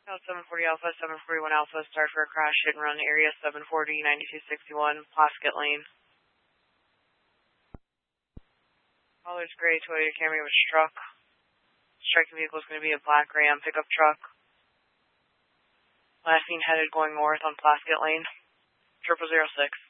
South 740 Alpha, 741 Alpha, start for a crash, hit and run area 740, 9261, Plaskett Lane. Colors gray, Toyota Camry was struck. Striking vehicle is going to be a black Ram pickup truck. Last seen headed going north on Plaskett Lane. 0006.